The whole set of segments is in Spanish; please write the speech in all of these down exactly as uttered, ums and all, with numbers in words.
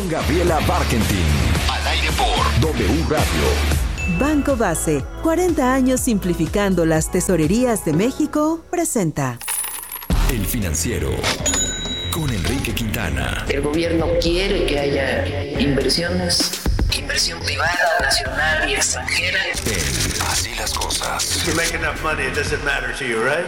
con Gabriela Barkentin. Al aire por W Radio. Banco Base, cuarenta años simplificando las tesorerías de México, presenta El Financiero con Enrique Quintana. El gobierno quiere que haya inversiones, inversión privada, nacional y extranjera. En Así las Cosas. If you make enough money, it doesn't matter to you, right?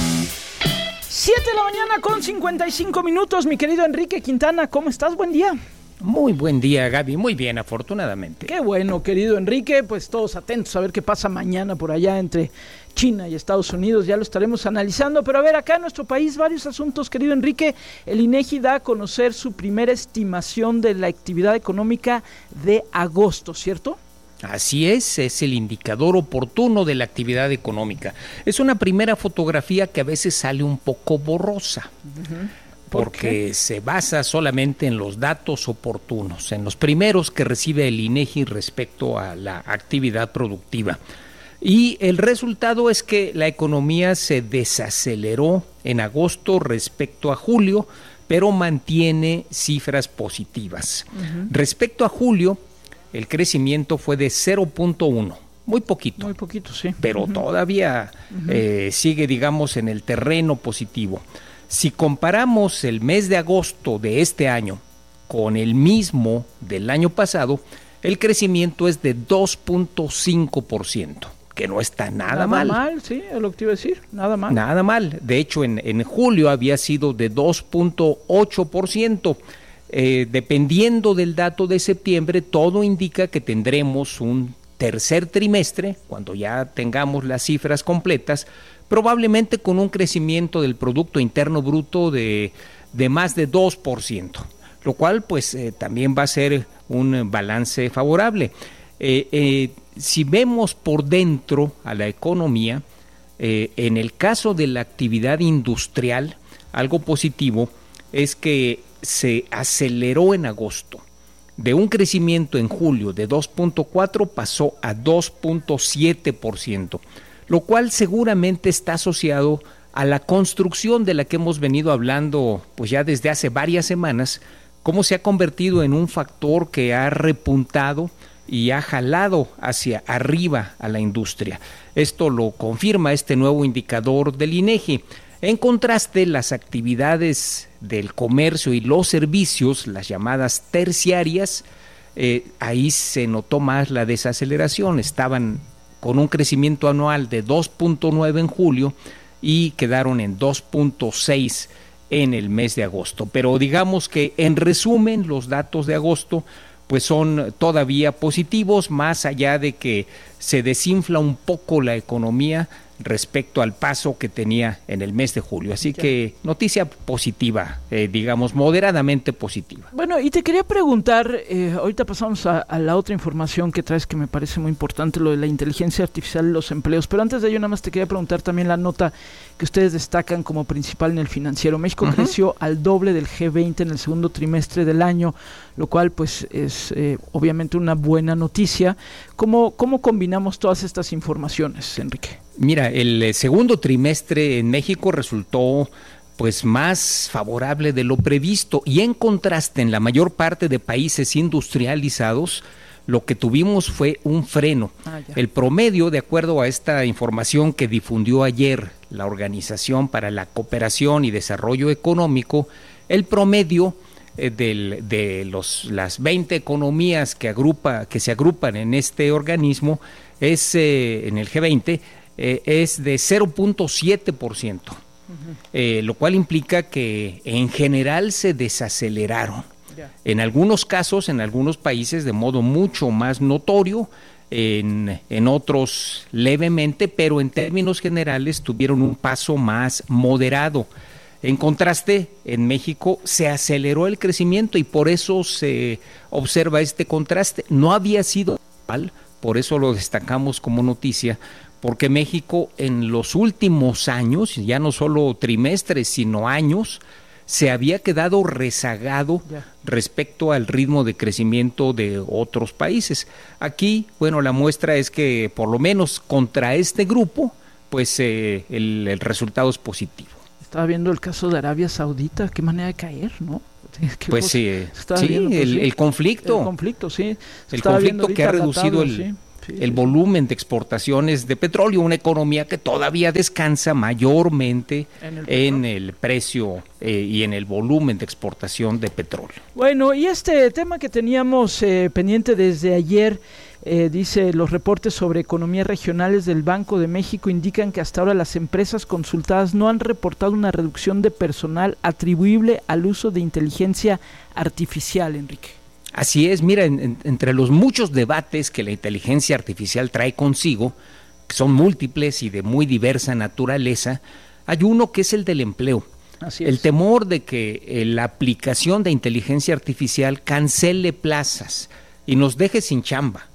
siete de la mañana con cincuenta y cinco minutos, mi querido Enrique Quintana, ¿cómo estás? Buen día. Muy buen día, Gaby, muy bien, afortunadamente. Qué bueno, querido Enrique, pues todos atentos a ver qué pasa mañana por allá entre China y Estados Unidos, ya lo estaremos analizando, pero a ver, acá en nuestro país varios asuntos, querido Enrique. El INEGI da a conocer su primera estimación de la actividad económica de agosto, ¿cierto? Así es, es el indicador oportuno de la actividad económica. Es una primera fotografía que a veces sale un poco borrosa. Uh-huh. Porque se basa solamente en los datos oportunos, en los primeros que recibe el INEGI respecto a la actividad productiva. Y el resultado es que la economía se desaceleró en agosto respecto a julio, pero mantiene cifras positivas. Uh-huh. Respecto a julio, el crecimiento fue de cero punto uno. Muy poquito. Muy poquito, sí. Pero uh-huh. todavía uh-huh. eh, sigue, digamos, en el terreno positivo. Si comparamos el mes de agosto de este año con el mismo del año pasado, el crecimiento es de dos punto cinco por ciento, que no está nada, nada mal. Nada mal, sí, es lo que te iba a decir, nada mal. Nada mal. De hecho, en, en julio había sido de dos punto ocho por ciento. Eh, dependiendo del dato de septiembre, todo indica que tendremos un tercer trimestre, cuando ya tengamos las cifras completas, probablemente con un crecimiento del Producto Interno Bruto de, de más de dos por ciento, lo cual pues eh, también va a ser un balance favorable. Eh, eh, si vemos por dentro a la economía, eh, en el caso de la actividad industrial, algo positivo es que se aceleró en agosto. De un crecimiento en julio de dos punto cuatro pasó a dos punto siete por ciento, lo cual seguramente está asociado a la construcción de la que hemos venido hablando pues ya desde hace varias semanas, cómo se ha convertido en un factor que ha repuntado y ha jalado hacia arriba a la industria. Esto lo confirma este nuevo indicador del INEGI. En contraste, las actividades del comercio y los servicios, las llamadas terciarias, eh, ahí se notó más la desaceleración. Estaban con un crecimiento anual de dos punto nueve en julio y quedaron en dos punto seis en el mes de agosto. Pero digamos que en resumen los datos de agosto pues son todavía positivos, más allá de que se desinfla un poco la economía respecto al paso que tenía en el mes de julio. Así que noticia positiva, eh, digamos, moderadamente positiva. Bueno, y te quería preguntar, eh, ahorita pasamos a, a la otra información que traes que me parece muy importante, lo de la inteligencia artificial y los empleos, pero antes de ello nada más te quería preguntar también la nota que ustedes destacan como principal en el financiero. México uh-huh. creció al doble del G veinte en el segundo trimestre del año, lo cual pues es eh, obviamente una buena noticia. ¿Cómo, cómo combinamos todas estas informaciones, Enrique? Mira, el segundo trimestre en México resultó pues más favorable de lo previsto y en contraste en la mayor parte de países industrializados lo que tuvimos fue un freno. Ah, el promedio, de acuerdo a esta información que difundió ayer la Organización para la Cooperación y Desarrollo Económico, el promedio eh, del, de los, las veinte economías que, agrupa, que se agrupan en este organismo es eh, en el G veinte, Eh, es de cero punto siete por ciento, uh-huh. eh, lo cual implica que en general se desaceleraron. Yeah. En algunos casos, en algunos países de modo mucho más notorio, en, en otros levemente, pero en términos generales tuvieron un paso más moderado. En contraste, en México se aceleró el crecimiento y por eso se observa este contraste. No había sido mal, por eso lo destacamos como noticia, porque México en los últimos años, ya no solo trimestres, sino años, se había quedado rezagado yeah. respecto al ritmo de crecimiento de otros países. Aquí, bueno, la muestra es que por lo menos contra este grupo, pues eh, el, el resultado es positivo. Estaba viendo el caso de Arabia Saudita, qué manera de caer, ¿no? Pues sí, sí viendo, pues, el, sí, el conflicto. El conflicto, sí. El conflicto que ha reducido tabla, el, sí, sí, el sí. volumen de exportaciones de petróleo, una economía que todavía descansa mayormente en el, en el precio eh, y en el volumen de exportación de petróleo. Bueno, y este tema que teníamos eh, pendiente desde ayer, Eh, dice, los reportes sobre economías regionales del Banco de México indican que hasta ahora las empresas consultadas no han reportado una reducción de personal atribuible al uso de inteligencia artificial, Enrique. Así es, mira, en, en, entre los muchos debates que la inteligencia artificial trae consigo, que son múltiples y de muy diversa naturaleza, hay uno que es el del empleo. Así es. El temor de que eh, la aplicación de inteligencia artificial cancele plazas y nos deje sin chamba.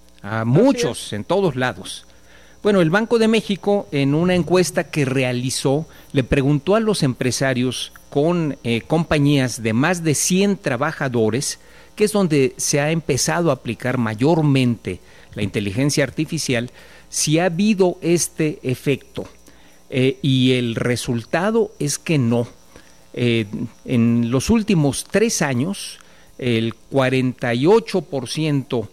A muchos, en todos lados. Bueno, el Banco de México, en una encuesta que realizó, le preguntó a los empresarios con eh, compañías de más de cien trabajadores, que es donde se ha empezado a aplicar mayormente la inteligencia artificial, si ha habido este efecto. Eh, y el resultado es que no. Eh, en los últimos tres años, el cuarenta y ocho por ciento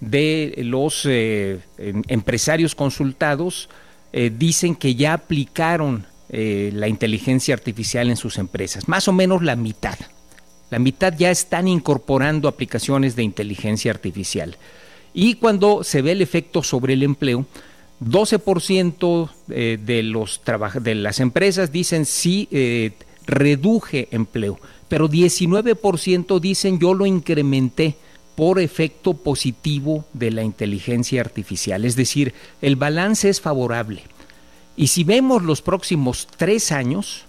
de los eh, empresarios consultados eh, dicen que ya aplicaron eh, la inteligencia artificial en sus empresas, más o menos la mitad. La mitad ya están incorporando aplicaciones de inteligencia artificial. Y cuando se ve el efecto sobre el empleo, doce por ciento eh, de, los traba- de las empresas dicen sí, eh, reduje empleo, pero diecinueve por ciento dicen yo lo incrementé por efecto positivo de la inteligencia artificial. Es decir, el balance es favorable. Y si vemos los próximos tres años,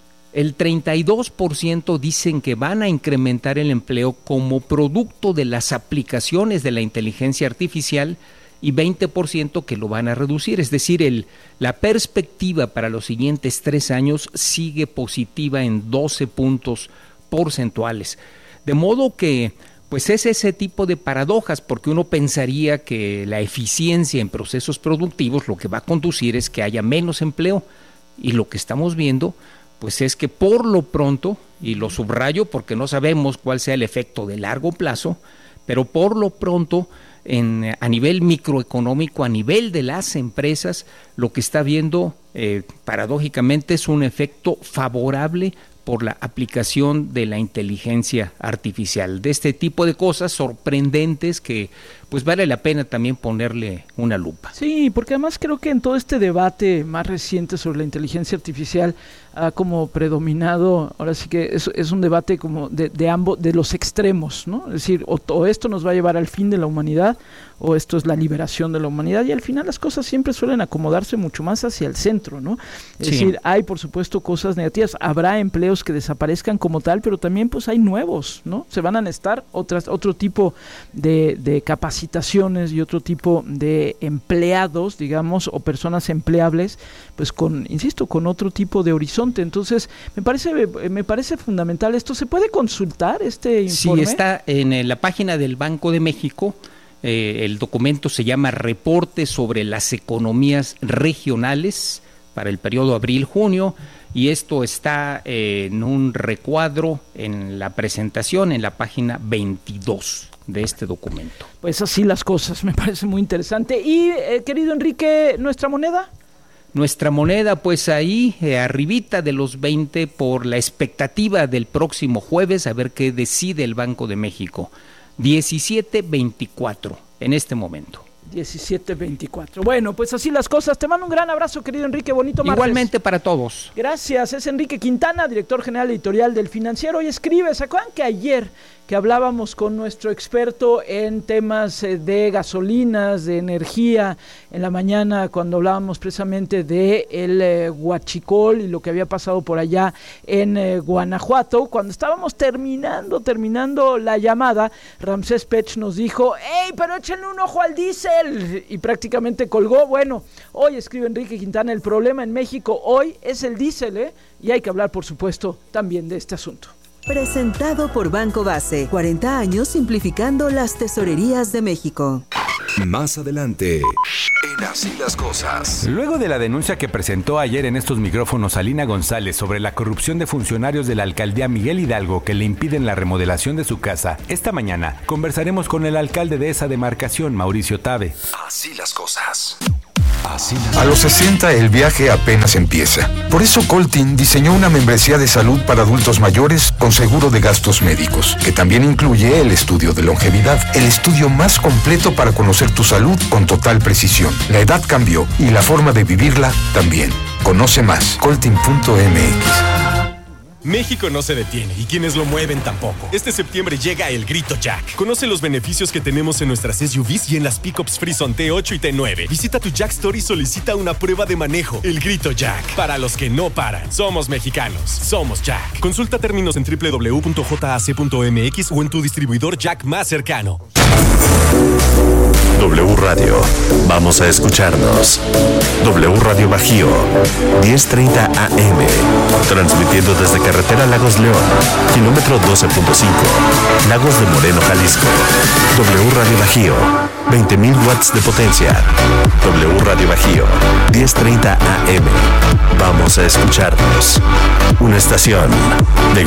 el treinta y dos por ciento dicen que van a incrementar el empleo como producto de las aplicaciones de la inteligencia artificial y veinte por ciento que lo van a reducir. Es decir, el, la perspectiva para los siguientes tres años sigue positiva en doce puntos porcentuales. De modo que pues es ese tipo de paradojas, porque uno pensaría que la eficiencia en procesos productivos lo que va a conducir es que haya menos empleo, y lo que estamos viendo pues es que por lo pronto, y lo subrayo porque no sabemos cuál sea el efecto de largo plazo, pero por lo pronto en, a nivel microeconómico, a nivel de las empresas, lo que está viendo eh, paradójicamente es un efecto favorable por la aplicación de la inteligencia artificial, de este tipo de cosas sorprendentes que pues vale la pena también ponerle una lupa. Sí, porque además creo que en todo este debate más reciente sobre la inteligencia artificial ha como predominado, ahora sí que es, es un debate como de, de ambos, de los extremos, ¿no? Es decir, o, o esto nos va a llevar al fin de la humanidad, o esto es la liberación de la humanidad, y al final las cosas siempre suelen acomodarse mucho más hacia el centro, ¿no? Es sí. decir, hay por supuesto cosas negativas, habrá empleos que desaparezcan como tal, pero también pues hay nuevos, ¿no? Se van a necesitar otras, otro tipo de, de capacitaciones y otro tipo de empleados, digamos, o personas empleables, pues con, insisto, con otro tipo de horizonte. Entonces, me parece, me parece fundamental esto. ¿Se puede consultar este informe? Sí, está en la página del Banco de México. Eh, el documento se llama Reporte sobre las economías regionales para el periodo abril-junio, y esto está eh, en un recuadro en la presentación en la página veintidós de este documento. Pues así las cosas, me parece muy interesante. Y eh, querido Enrique, ¿nuestra moneda? Nuestra moneda, pues ahí, eh, arribita de los veinte por la expectativa del próximo jueves, a ver qué decide el Banco de México. diecisiete veinticuatro en este momento. diecisiete veinticuatro. Bueno, pues así las cosas. Te mando un gran abrazo, querido Enrique. Bonito martes. Igualmente para todos. Gracias. Es Enrique Quintana, director general editorial del Financiero. Y escribe, ¿se acuerdan que ayer que hablábamos con nuestro experto en temas de gasolinas, de energía, en la mañana cuando hablábamos precisamente de el eh, huachicol y lo que había pasado por allá en eh, Guanajuato? Cuando estábamos terminando, terminando la llamada, Ramsés Pech nos dijo, ¡ey, pero échenle un ojo al diésel! Y prácticamente colgó. Bueno, hoy escribe Enrique Quintana, el problema en México hoy es el diésel, ¿eh? Y hay que hablar, por supuesto, también de este asunto. Presentado por Banco Base, cuarenta años simplificando las tesorerías de México. Más adelante, en Así las cosas. Luego de la denuncia que presentó ayer en estos micrófonos Alina González sobre la corrupción de funcionarios de la alcaldía Miguel Hidalgo que le impiden la remodelación de su casa, esta mañana conversaremos con el alcalde de esa demarcación, Mauricio Tabe. Así las cosas. A los sesenta el viaje apenas empieza. Por eso Coltin diseñó una membresía de salud para adultos mayores con seguro de gastos médicos, que también incluye el estudio de longevidad, el estudio más completo para conocer tu salud con total precisión. La edad cambió y la forma de vivirla también. Conoce más, coltin punto m x. México no se detiene y quienes lo mueven tampoco. Este septiembre llega el Grito Jack. Conoce los beneficios que tenemos en nuestras S U Vs y en las pickups Frison T ocho y T nueve. Visita tu Jack Store y solicita una prueba de manejo. El Grito Jack. Para los que no paran. Somos mexicanos. Somos Jack. Consulta términos en doble u doble u doble u punto jac punto m x o en tu distribuidor Jack más cercano. W Radio. Vamos a escucharnos. W Radio Bajío, diez treinta A M. Transmitiendo desde Carretera Lagos León, kilómetro doce punto cinco. Lagos de Moreno, Jalisco. W Radio Bajío, veinte mil watts de potencia. W Radio Bajío, diez treinta A M. Vamos a escucharnos. Una estación de